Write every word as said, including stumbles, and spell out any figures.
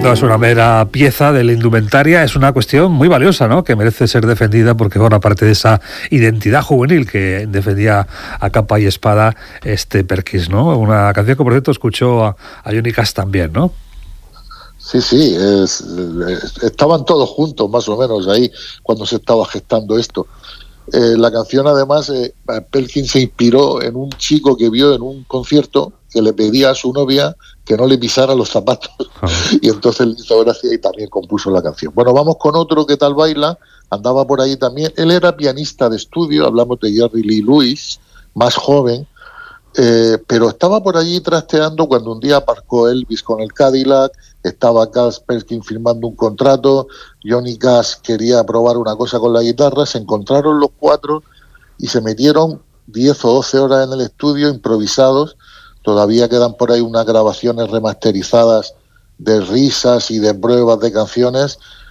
no es una mera pieza de la indumentaria, es una cuestión muy valiosa, ¿no? Que merece ser defendida porque forma parte de esa identidad juvenil que defendía a capa y espada este Perkins, ¿no? Una canción que, por cierto, escuchó a, a Johnny Cash también, ¿no? Sí, sí, es, es, estaban todos juntos más o menos ahí cuando se estaba gestando esto. Eh, la canción además, eh, Perkins se inspiró en un chico que vio en un concierto que le pedía a su novia que no le pisara los zapatos oh. y entonces le hizo gracia y también compuso la canción. Bueno, vamos con otro que tal baila, andaba por ahí también, él era pianista de estudio, hablamos de Jerry Lee Lewis, más joven, eh, pero estaba por allí trasteando cuando un día aparcó Elvis con el Cadillac, estaba Carl Perkins firmando un contrato, Johnny Cash quería probar una cosa con la guitarra, se encontraron los cuatro y se metieron diez o doce horas en el estudio improvisados. Todavía quedan por ahí unas grabaciones remasterizadas de risas y de pruebas de canciones